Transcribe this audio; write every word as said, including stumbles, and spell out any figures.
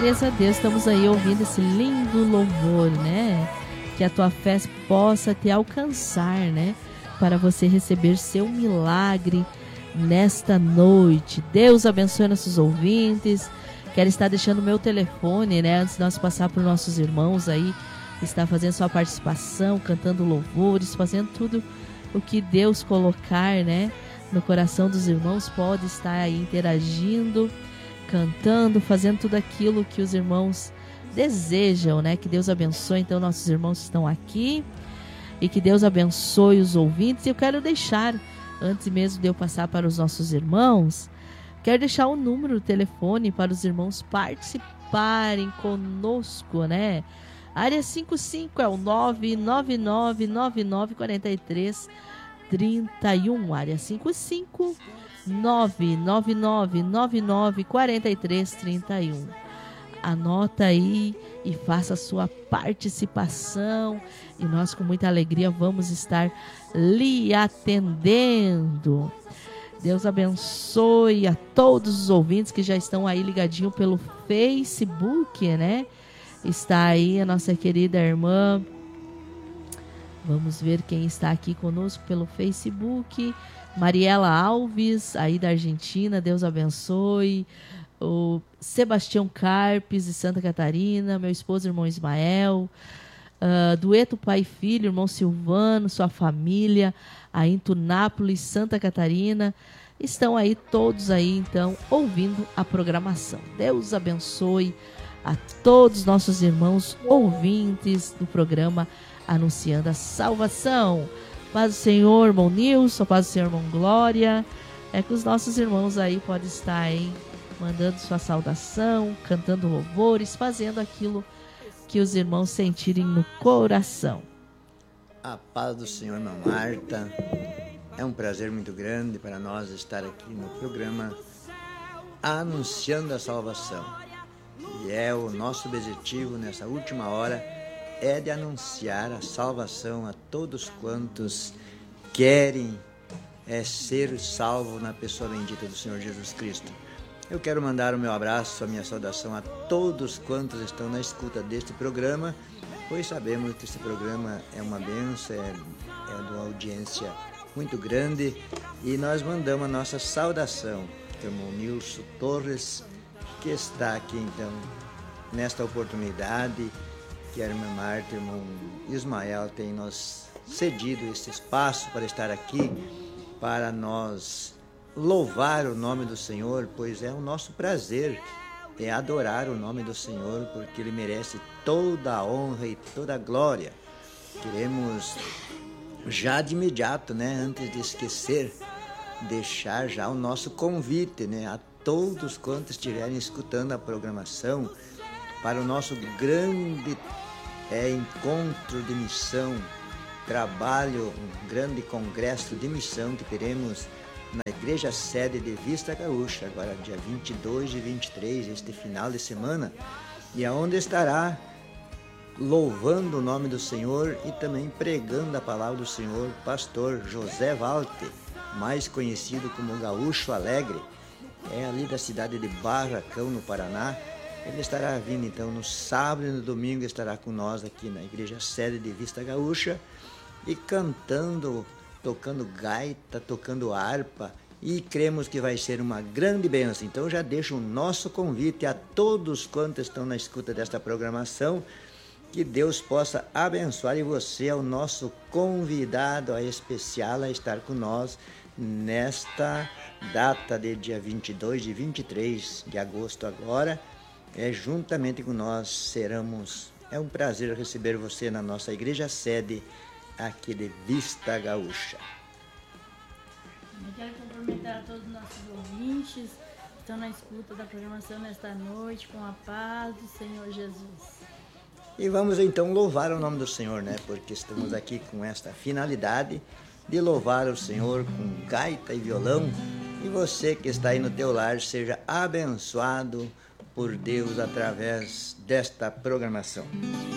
Glórias a Deus, estamos aí ouvindo esse lindo louvor, né? Que a tua fé possa te alcançar, né? Para você receber seu milagre nesta noite. Deus abençoe nossos ouvintes. Quero estar deixando o meu telefone, né? Antes de nós passar para os nossos irmãos aí, que está fazendo sua participação, cantando louvores, fazendo tudo o que Deus colocar, né? No coração dos irmãos, pode estar aí interagindo, cantando, fazendo tudo aquilo que os irmãos desejam, né? Que Deus abençoe, então, nossos irmãos que estão aqui e que Deus abençoe os ouvintes. E eu quero deixar, antes mesmo de eu passar para os nossos irmãos, quero deixar o número do telefone para os irmãos participarem conosco, né? Área cinquenta e cinco é o nove nove nove nove nove quatro três três um. Área cinquenta e cinco, nove nove nove nove nove quatro três três um. Anota aí e faça a sua participação e nós com muita alegria vamos estar lhe atendendo. Deus abençoe a todos os ouvintes que já estão aí ligadinho pelo Facebook, né? Está aí a nossa querida irmã. Vamos ver quem está aqui conosco pelo Facebook. Mariela Alves, aí da Argentina, Deus abençoe. O Sebastião Carpes, de Santa Catarina. Meu esposo, irmão Ismael. Uh, Dueto Pai e Filho, irmão Silvano, sua família, aí em Tunápolis, Santa Catarina. Estão aí todos aí, então, ouvindo a programação. Deus abençoe a todos os nossos irmãos ouvintes do programa Anunciando a Salvação. Paz do Senhor, irmão Nilson, paz do Senhor, irmão Glória. É que os nossos irmãos aí podem estar aí mandando sua saudação, cantando louvores, fazendo aquilo que os irmãos sentirem no coração. A paz do Senhor, irmã Marta. É um prazer muito grande para nós estar aqui no programa Anunciando a Salvação. E é o nosso objetivo nessa última hora é de anunciar a salvação a todos quantos querem é, ser salvos na pessoa bendita do Senhor Jesus Cristo. Eu quero mandar o meu abraço, a minha saudação a todos quantos estão na escuta deste programa, pois sabemos que esse programa é uma bênção, é, é de uma audiência muito grande, e nós mandamos a nossa saudação ao irmão Nilson Torres, que está aqui então nesta oportunidade que a irmã Marta e o irmão Ismael têm nos cedido esse espaço para estar aqui, para nós louvar o nome do Senhor, pois é o nosso prazer, é adorar o nome do Senhor, porque Ele merece toda a honra e toda a glória. Queremos já de imediato, né, antes de esquecer, deixar já o nosso convite, né, a todos quantos estiverem escutando a programação para o nosso grande é, encontro de missão, trabalho, um grande congresso de missão que teremos na Igreja Sede de Vista Gaúcha, agora dia vinte e dois e vinte e três, este final de semana, e aonde estará louvando o nome do Senhor e também pregando a palavra do Senhor, pastor José Walter, mais conhecido como Gaúcho Alegre, é ali da cidade de Barracão, no Paraná. Ele estará vindo então no sábado e no domingo, estará com nós aqui na Igreja Sede de Vista Gaúcha e cantando, tocando gaita, tocando harpa, e cremos que vai ser uma grande bênção. Então já deixo o nosso convite a todos quantos estão na escuta desta programação, que Deus possa abençoar, e você é o nosso convidado especial a estar com nós nesta data de dia vinte e dois e vinte e três de agosto agora. É, juntamente com nós seremos, é um prazer receber você na nossa igreja sede aqui de Vista Gaúcha. Eu quero cumprimentar a todos os nossos ouvintes que estão na escuta da programação nesta noite, com a paz do Senhor Jesus. E vamos então louvar o nome do Senhor, né? Porque estamos aqui com esta finalidade de louvar o Senhor com gaita e violão. E você que está aí no teu lar, seja abençoado por Deus através desta programação.